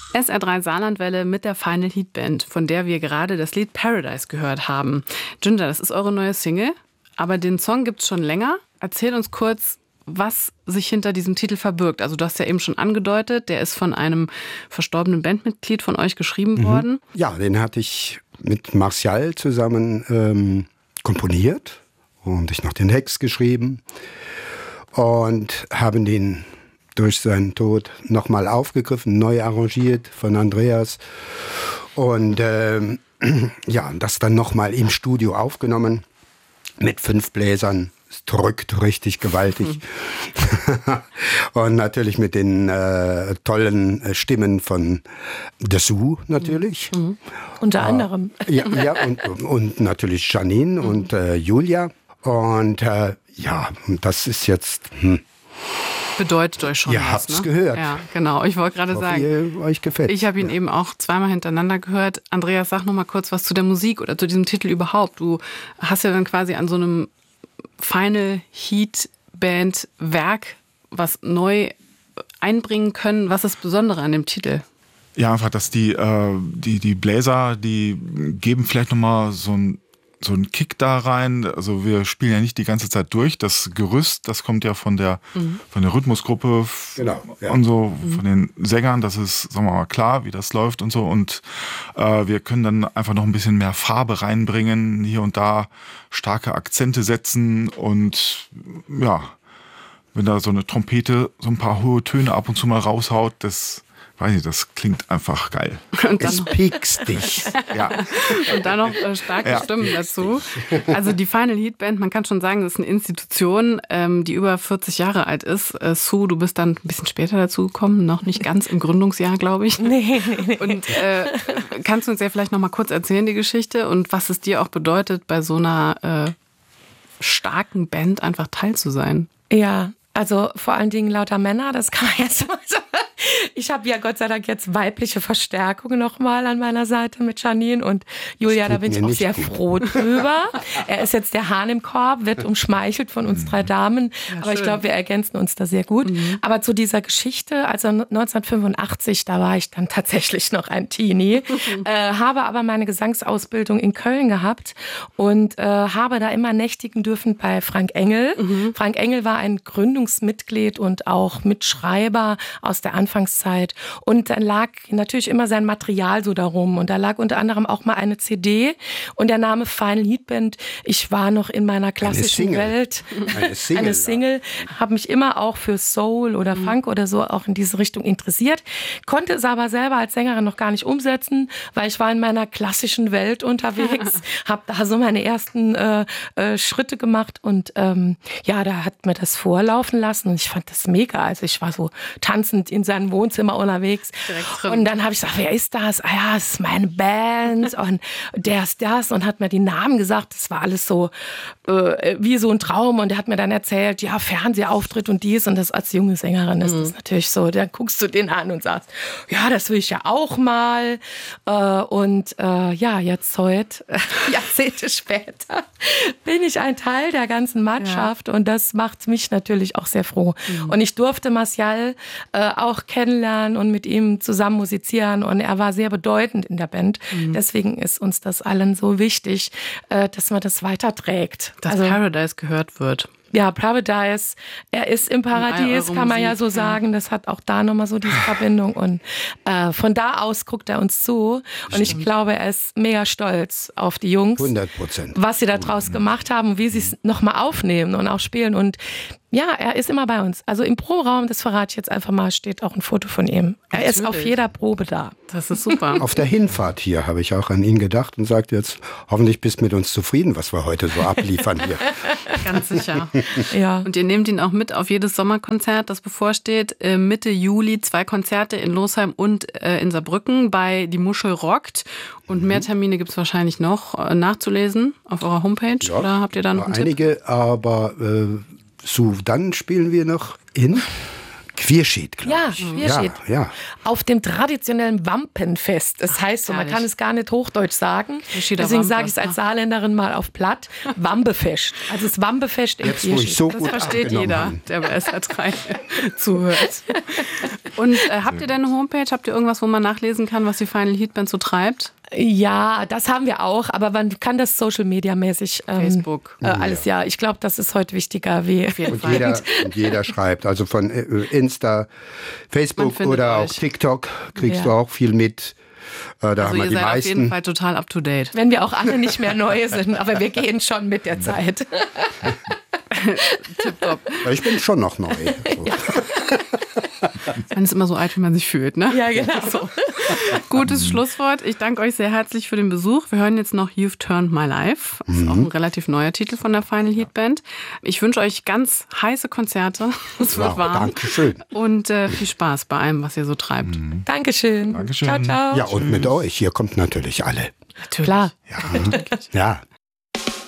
SR3 Saarlandwelle mit der Final Heat Band, von der wir gerade das Lied Paradise gehört haben. Ginger, das ist eure neue Single, aber den Song gibt's schon länger. Erzähl uns kurz, was sich hinter diesem Titel verbirgt. Also du hast ja eben schon angedeutet, der ist von einem verstorbenen Bandmitglied von euch geschrieben worden. Ja, den hatte ich mit Martial zusammen komponiert und ich noch den Text geschrieben und haben den durch seinen Tod nochmal aufgegriffen, neu arrangiert von Andreas und das dann nochmal im Studio aufgenommen mit 5 Bläsern. Es drückt richtig gewaltig. Und natürlich mit den tollen Stimmen von Dessous natürlich. Unter anderem. Ja, und natürlich Janine und Julia. Und das ist jetzt... Bedeutet euch schon Ihr was, habt's ne? gehört. Ja, genau. Ich wollte gerade sagen, ihr euch gefällt. Ich habe ihn eben auch zweimal hintereinander gehört. Andreas, sag noch mal kurz was zu der Musik oder zu diesem Titel überhaupt. Du hast ja dann quasi an so einem Final Heat Band Werk was neu einbringen können. Was ist das Besondere an dem Titel? Ja, einfach, dass die Bläser, die geben vielleicht nochmal so einen Kick da rein. Also wir spielen ja nicht die ganze Zeit durch. Das Gerüst, das kommt ja von der Rhythmusgruppe und so, von den Sängern. Das ist, sagen wir mal, klar, wie das läuft und so. Und wir können dann einfach noch ein bisschen mehr Farbe reinbringen, hier und da starke Akzente setzen und ja, wenn da so eine Trompete so ein paar hohe Töne ab und zu mal raushaut, das klingt einfach geil. Und dann es piekst dich. Ja. Und dann noch starke Stimmen dazu. Also die Final Heat Band, man kann schon sagen, das ist eine Institution, die über 40 Jahre alt ist. Sue, du bist dann ein bisschen später dazu gekommen, noch nicht ganz im Gründungsjahr, glaube ich. Nee. Und kannst du uns ja vielleicht noch mal kurz erzählen, die Geschichte, und was es dir auch bedeutet, bei so einer starken Band einfach Teil zu sein? Ja, also vor allen Dingen lauter Männer, das kann man jetzt mal sagen. Ich habe ja Gott sei Dank jetzt weibliche Verstärkung nochmal an meiner Seite mit Janine und Julia, da bin ich auch sehr froh drüber. Er ist jetzt der Hahn im Korb, wird umschmeichelt von uns 3 Damen, ja, aber ich glaube, wir ergänzen uns da sehr gut. Aber zu dieser Geschichte, also 1985, da war ich dann tatsächlich noch ein Teenie, habe aber meine Gesangsausbildung in Köln gehabt und habe da immer nächtigen dürfen bei Frank Engel. Frank Engel war ein Gründungsmitglied und auch Mitschreiber aus der Anfangszeit. Und dann lag natürlich immer sein Material so darum. Und da lag unter anderem auch mal eine CD und der Name Final Heat Band. Ich war noch in meiner klassischen Welt. Eine Single. Habe mich immer auch für Soul oder Funk oder so auch in diese Richtung interessiert. Konnte es aber selber als Sängerin noch gar nicht umsetzen, weil ich war in meiner klassischen Welt unterwegs. Habe da so meine ersten Schritte gemacht und da hat mir das vorlaufen lassen und ich fand das mega. Also ich war so tanzend in seinem Wohnzimmer unterwegs. Und dann habe ich gesagt, wer ist das? Ah ja, das ist meine Band und der ist das und hat mir die Namen gesagt. Das war alles so wie so ein Traum und er hat mir dann erzählt, ja, Fernsehauftritt und dies und das als junge Sängerin ist das natürlich so. Dann guckst du den an und sagst, ja, das will ich ja auch mal. Jetzt heute, Jahrzehnte später, bin ich ein Teil der ganzen Mannschaft und das macht mich natürlich auch sehr froh. Und ich durfte Martial auch kennenlernen und mit ihm zusammen musizieren und er war sehr bedeutend in der Band. Deswegen ist uns das allen so wichtig, dass man das weiterträgt. Dass Paradise gehört wird. Ja, Paradise, er ist im Paradies, kann man ja so sagen. Das hat auch da nochmal so diese Verbindung. Und von da aus guckt er uns zu. Und ich glaube, er ist mega stolz auf die Jungs. 100%. Was sie da draus gemacht haben, wie sie es nochmal aufnehmen und auch spielen. Und ja, er ist immer bei uns. Also im Proberaum, das verrate ich jetzt einfach mal, steht auch ein Foto von ihm. Er ist auf jeder Probe da. Das ist super. Auf der Hinfahrt hier habe ich auch an ihn gedacht und sagt jetzt, hoffentlich bist du mit uns zufrieden, was wir heute so abliefern hier. Ganz sicher. Ja. Und ihr nehmt ihn auch mit auf jedes Sommerkonzert, das bevorsteht. Mitte Juli 2 Konzerte in Losheim und in Saarbrücken bei Die Muschel rockt. Und mehr Termine gibt es wahrscheinlich noch nachzulesen auf eurer Homepage. Ja, oder habt ihr da noch einen einige, Tipp? Aber dann spielen wir noch in Queerschied, glaube Ja, ich. Queerschied. Ja. Auf dem traditionellen Wampenfest. Das heißt so, man kann es gar nicht Hochdeutsch sagen. Deswegen sage ich es als Saarländerin mal auf Platt. Wampefest. Also das Wampefest in Queerschied. So das versteht jeder, der bei SR3 zuhört. Und habt ihr denn eine Homepage? Habt ihr irgendwas, wo man nachlesen kann, was die Final Heat Band so treibt? Ja, das haben wir auch, aber man kann das Social-Media-mäßig Facebook. alles, ja. Ich glaube, das ist heute wichtiger wie Und jeder schreibt, also von Insta, Facebook oder auch TikTok kriegst du auch viel mit. Da also haben wir ihr die seid meisten. auf jeden Fall total up to date. wenn wir auch alle nicht mehr neu sind, aber wir gehen schon mit der Zeit. Tipptopp. Ich bin schon noch neu. So. Man ist immer so alt, wie man sich fühlt, ne? Ja, genau. So. Gutes Schlusswort. Ich danke euch sehr herzlich für den Besuch. Wir hören jetzt noch You've Turned My Life. Das ist auch ein relativ neuer Titel von der Final Heat Band. Ich wünsche euch ganz heiße Konzerte. Es wird warm. Dankeschön. Und viel Spaß bei allem, was ihr so treibt. Dankeschön. Dankeschön. Ciao, ciao. Ja, und mit euch. Hier kommt natürlich alle. Natürlich. Klar. Ja.